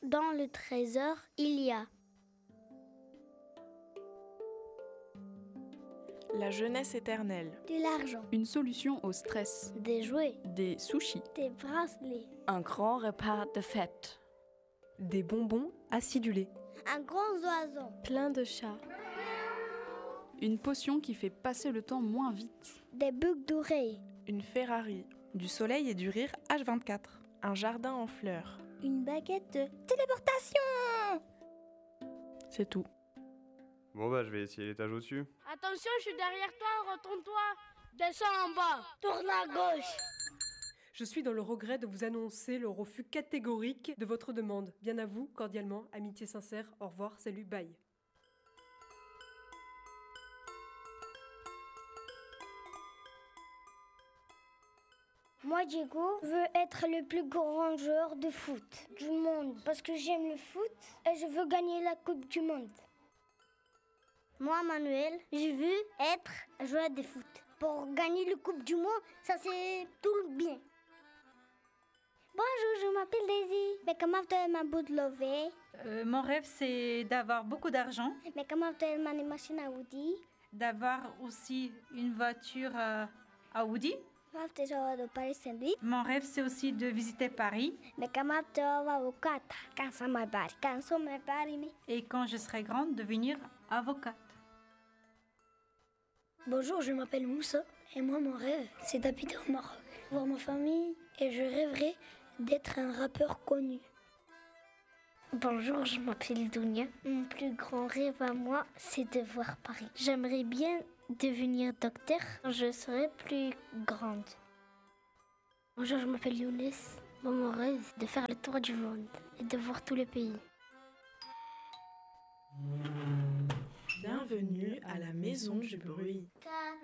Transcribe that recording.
Dans le trésor, il y a la jeunesse éternelle, de l'argent, une solution au stress, des jouets, des sushis, des bracelets, un grand repas de fête, des bonbons acidulés, un grand oiseau, plein de chats, une potion qui fait passer le temps moins vite, des boucles d'oreilles, une Ferrari, du soleil et du rire H24, un jardin en fleurs. une baguette de téléportation. C'est tout. Bon je vais essayer l'étage au-dessus. Attention, je suis derrière toi, retourne-toi. Descends en bas. Tourne à gauche. Je suis dans le regret de vous annoncer le refus catégorique de votre demande. Bien à vous, cordialement, amitié sincère, au revoir, salut, bye. Moi, Diego, veux être le plus grand joueur de foot du monde parce que j'aime le foot et je veux gagner la Coupe du Monde. Moi, Manuel, je veux être joueur de foot. Pour gagner la Coupe du Monde, ça c'est tout le bien. Bonjour, je m'appelle Daisy. Mais comment tu m'as Mon rêve, c'est d'avoir beaucoup d'argent, Mais comment tu m'as une machine à Audi? d'avoir aussi une voiture Audi. Comment tu joues de Paris Saint-Louis? Mon rêve, c'est aussi de visiter Paris. Mais comment tu vas au Qatar? Quand ça m'a barré, Et quand je serai grande, devenir avocate. Bonjour, je m'appelle Moussa et moi mon rêve c'est d'habiter au Maroc, voir ma famille et je rêverais d'être un rappeur connu. Bonjour, je m'appelle Dounia. Mon plus grand rêve à moi c'est de voir Paris. J'aimerais bien devenir docteur quand je serai plus grande. Bonjour, je m'appelle Younes. Mon rêve c'est de faire le tour du monde et de voir tous les pays. Bienvenue à la maison du bruit.